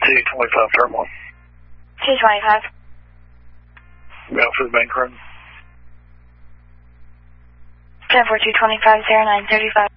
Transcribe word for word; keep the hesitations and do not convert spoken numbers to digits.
T twenty-five terminal. T twenty-five. Go for the bank run. ten four two twenty-five zero nine thirty-five.